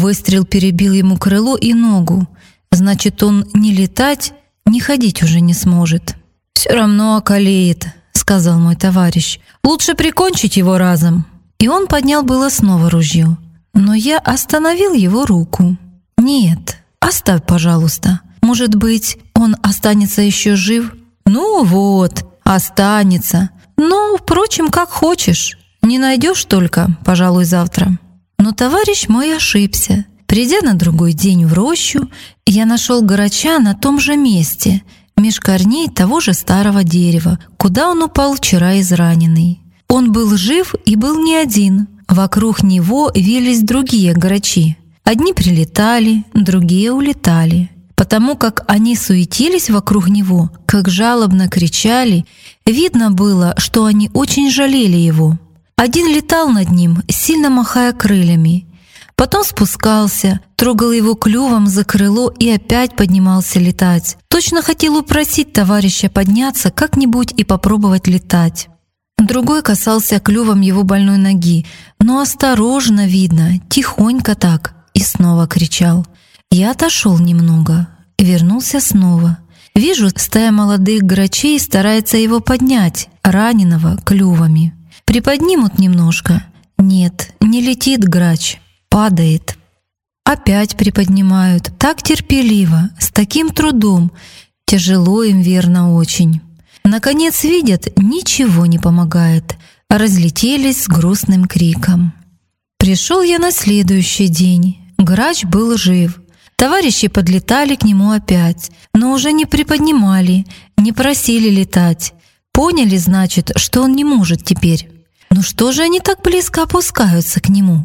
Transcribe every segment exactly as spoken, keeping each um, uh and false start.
Выстрел перебил ему крыло и ногу. Значит, он ни летать, ни ходить уже не сможет. «Все равно околеет», — сказал мой товарищ. «Лучше прикончить его разом». И он поднял было снова ружье. Но я остановил его руку. «Нет, оставь, пожалуйста. Может быть, он останется еще жив?» «Ну вот, останется. Ну, впрочем, как хочешь. Не найдешь только, пожалуй, завтра». Но товарищ мой ошибся. Придя на другой день в рощу, я нашел Грача на том же месте, меж корней того же старого дерева, куда он упал вчера израненный. Он был жив и был не один. Вокруг него вились другие грачи. Одни прилетали, другие улетали. Потому как они суетились вокруг него, как жалобно кричали, видно было, что они очень жалели его. Один летал над ним, сильно махая крыльями. Потом спускался, трогал его клювом за крыло и опять поднимался летать. Точно хотел упросить товарища подняться как-нибудь и попробовать летать. Другой касался клювом его больной ноги, но осторожно, видно, тихонько так, и снова кричал. Я отошел немного, вернулся снова. Вижу, стая молодых грачей старается его поднять, раненого, клювами. Приподнимут немножко. Нет, не летит грач, падает. Опять приподнимают, так терпеливо, с таким трудом. Тяжело им, верно, очень. Наконец видят, ничего не помогает. Разлетелись с грустным криком. Пришел я на следующий день. Грач был жив. Товарищи подлетали к нему опять, но уже не приподнимали, не просили летать. Поняли, значит, что он не может теперь. Ну что же они так близко опускаются к нему?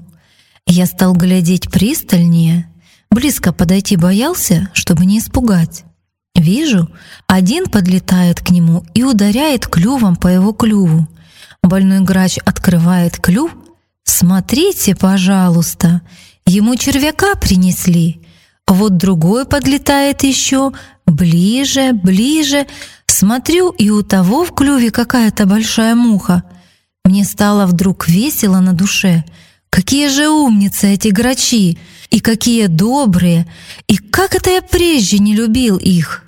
Я стал глядеть пристальнее. Близко подойти боялся, чтобы не испугать. Вижу, один подлетает к нему и ударяет клювом по его клюву. Больной грач открывает клюв. Смотрите, пожалуйста, ему червяка принесли. Вот другой подлетает еще, ближе, ближе. Смотрю, и у того в клюве какая-то большая муха. Мне стало вдруг весело на душе. Какие же умницы эти грачи! И какие добрые! И как это я прежде не любил их!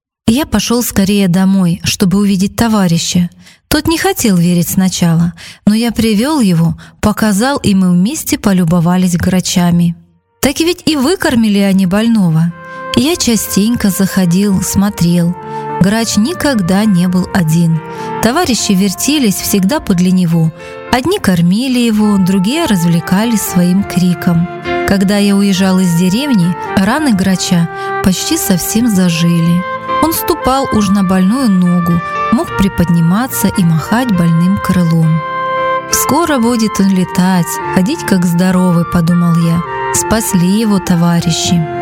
Я пошел скорее домой, чтобы увидеть товарища. Тот не хотел верить сначала, но я привел его, показал, и мы вместе полюбовались грачами. Так ведь и выкормили они больного. Я частенько заходил, смотрел. Грач никогда не был один. Товарищи вертелись всегда подле него. Одни кормили его, другие развлекались своим криком. Когда я уезжал из деревни, раны грача почти совсем зажили. Он ступал уж на больную ногу, мог приподниматься и махать больным крылом. «Скоро будет он летать, ходить как здоровый», — подумал я. Спасли его товарищи.